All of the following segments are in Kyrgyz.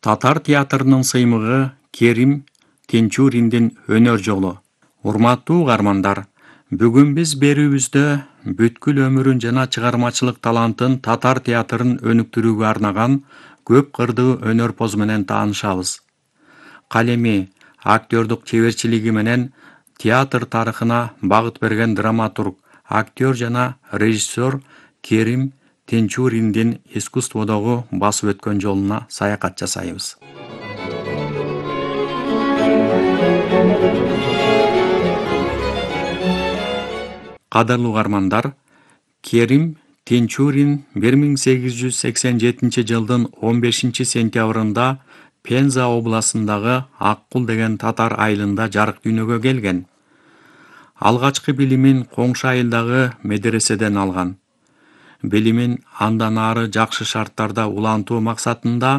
Татар театрынын сыймыгы Керим Тинчуриндин өнөр жолу. Урматтуу угармандар, бүгүн биз берүүбүздө бүткүл өмүрүн жана чыгармачылык талантын татар театрын өнүктүрүүгө арнаган көп кырдуу өнөрпоз менен таанышабыз. Калеми, актёрдук чеберчилиги менен театр тарыхына багыт берген драматург, актер жана режиссер Керим Тинчуриндин искусстводогу басып өткөн жолуна саякат жасайбыз. Кадырлуу угармандар, Керим Тинчурин 1887 жылдын 15 сентябрында Пенза областындагы Аккул деген татар айылында жарык дүйнөгө келген. Алгачкы билимин коңшу айылдагы медреседен алган. Билимин андан ары жакшы шарттарда улантуу максатында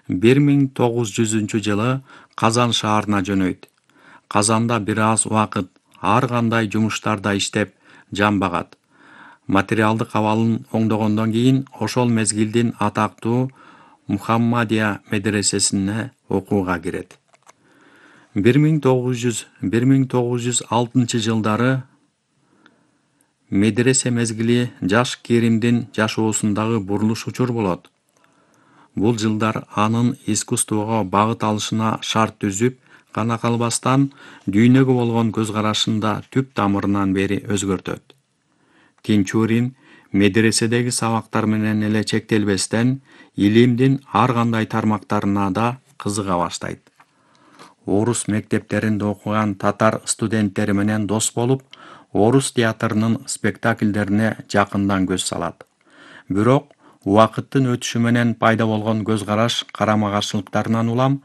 1900 жылы Казан шаарына жөнөйт. Казанда бир аз убакыт ар кандай жумуштарда иштеп жан багат. Материалдык абалын оңдогондон кийин ошол мезгилдин атактуу Мухаммадия медресесине окууга кирет. 1906 жылдары медресе мезгили жаш Керимдин жашоосундагы бурулуш учур болот. Бул жылдар анын искусствого багыт алышына шарт түзүп гана калбастан, дүйнөгө болгон көз карашында түп тамырынан бери өзгөртөт. Тинчурин медреседеги сабактар менен эле чектелбестен, илимдин ар кандай тармактарына да кызыга баштайт. Орус мектептеринде окуган татар студенттери менен дос болуп, орус театрынын спектакльдерине жакындан көз салат. Бирок убакыттын өтүшү менен пайда болгон көз караш карама-каршылыктарынан улам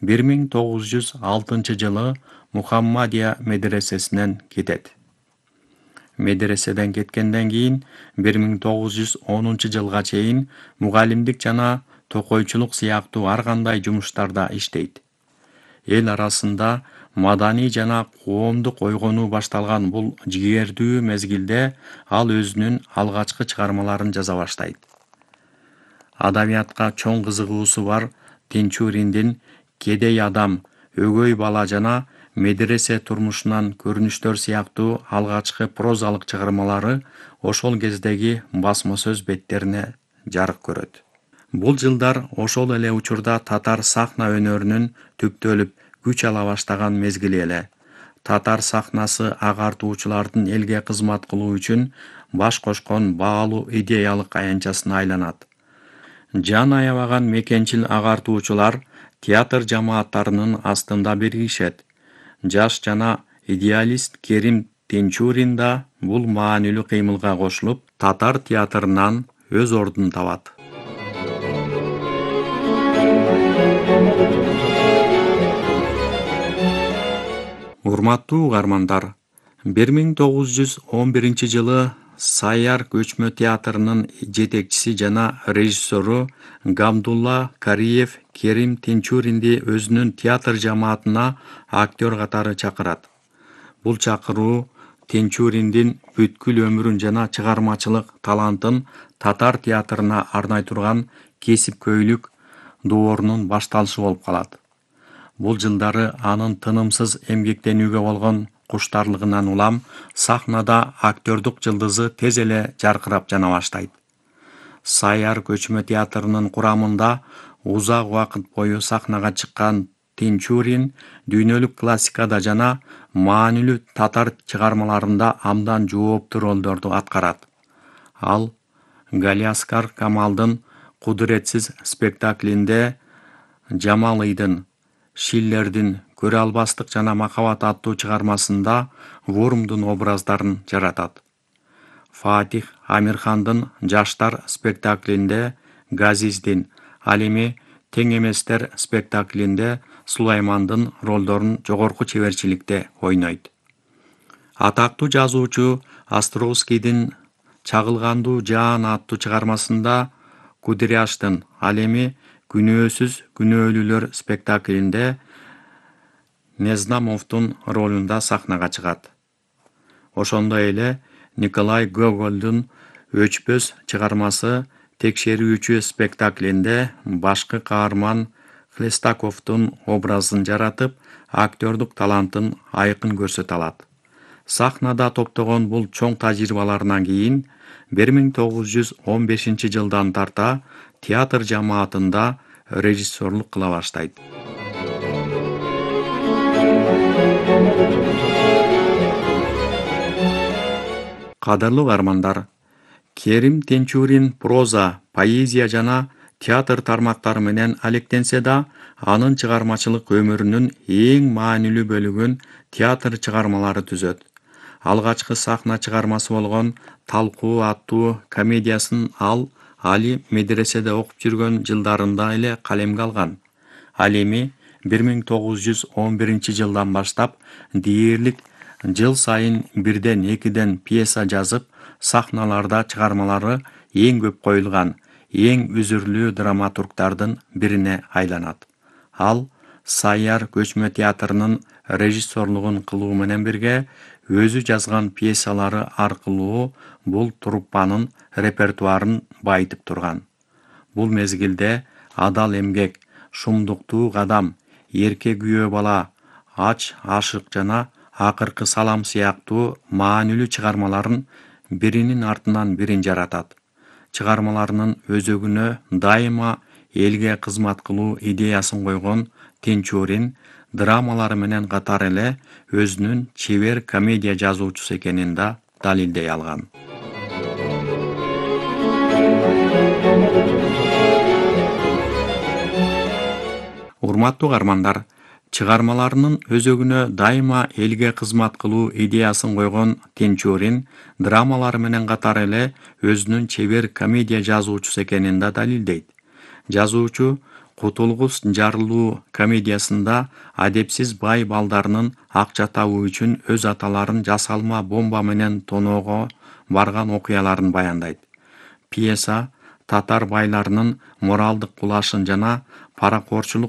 1906 жылы Мухаммадия медресесинен кетет. Медреседен кеткенден кийин 1910 жылга чейин мугалимдик жана токойчулук сыяктуу ар кандай жумуштарда иштейт. Эл арасында маданий жана коомдук ойгонуу башталган бул жигердүү мезгилде ал өзүнүн алгачкы чыгармаларын жаза баштайт. Адабиятка чоң кызыгуусу бар Тинчуриндин Кедей адам, Өгөй бала жана Медресе турмушунан көрүнүштөр сыяктуу алгачкы прозалык чыгармалары ошол кездеги басма сөз беттерине жарык көрөт. Бул жылдар ошол эле учурда татар сахна өнөрүнүн түптөлүп, күч ала баштаган мезгили эле. Татар сахнасы агартуучулардын элге кызмат кылуу үчүн баш кошкон баалуу идеялык аянтчасына айланат. Жан аябаган мекенчил агартуучулар театр жамааттарынын астында биригишет. Жаш жана идеалист Керим Тинчурин да бул маанилүү кыймылга кошулуп, татар театрынан өз ордун табат. Урматтуу угармандар, 1911 жылы Саяр көчмө театрынын жетекчиси жана режиссеру Гамдулла Кариев Керим Тинчуринди өзүнүн театр жамаатына актер катары чакырат. Бул чакыруу Тинчуриндин бүткүл өмүрүн жана чыгармачылык талантын татар театрына арнай турган кесипкөйлүк доорунун башталышы болуп калат. Бул жылдары анын тынымсыз эмгектенүүгө болгон куштарлыгынан улам сахнада актердук жылдызы тез эле жаркырап жана баштайт. Саяр көчмө театрынын курамында узак убакыт бою сахнага чыккан Тинчурин дүйнөлүк классикада жана маанилүү татар чыгармаларында абдан жооптуу ролдорду аткарат. Ал Галиаскар Камалдын Кудуретсиз спектаклинде Жамалыйдын, Шиллердин Көрө албастык жана Махабат аттуу чыгармасында Вурмдун образдарын жаратат. Фатих Амирхандын Жаштар спектаклинде Газиздин, ал эми Тең эместер спектаклинде Сулаймандын ролдорун жогорку чеберчиликте ойнойт. Атактуу жазуучу Островскийдин Чагылгандуу жаан аттуу чыгармасында Кудряштын, ал эми Күнөөсүз күнөөлүүлөр спектаклинде Незнамовдун ролунда сахнага чыгат. Ошондой эле Николай Гогольдун Өчпөс чыгармасы Текшерүүчү спектаклинде башкы каарман Хлестаковдун образын жаратып, актёрдук талантын айкын көрсөтө алат. Сахнада топтогон бул чоң тажрыйбаларынан кийин 1915 жылдан тарта театр жамаатында режиссерлук кыла баштайт. Кадырлуу угармандар, Керим Тенчурин проза, поэзия жана театр тармактары менен алектенсе да, анын чыгармачылык өмүрүнүн эң маанилүү бөлүгүн театр чыгармалары түзөт. Алгачкы сахна чыгармасы болгон Талкуу аттуу комедиясын ал али медреседе окуп жүргөн жылдарында эле калемге алган. Ал эми 1911-жылдан баштап дээрлик жыл сайын 1-2 пьеса жазып, сахналарда чыгармалары эң көп коюлган, эң үзүрлүү драматургдардын бирине айланат. Ал Сайяр көчмө театрынын режиссерлугун кылуу менен бирге өзү жазган пьесалары аркылуу бул труппанын репертуарын байытып турган. Бул мезгилде Адал эмгек, Шумдуктуу кадам, Эрке күйөө бала, Ач ашык жана Акыркы салам сыяктуу маанилүү чыгармаларын биринин артынан бирин жаратат. Чыгармаларынын өзөгүнө дайыма элге кызмат кылуу идеясын койгон Тенчурин драмалары менен катар эле өзүнүн чебер комедия жазуучусу экенин да далилдей алган. Урматтуу угармандар, чыгармаларынын өзөгүнө дайыма элге кызмат кылуу идеясын койгон Тенчурин драмалары менен катар эле өзүнүн чебер комедия жазуучусу экенин да далилдейт. Жазуучу Кутулгус жарылуу комедиясында адепсиз бай балдарынын акча табуу үчүн өз аталарын жасалма бомба менен тоноого барган окуяларын баяндайт. Пьеса татар байларынын моралдык кулашын жана паракорчулук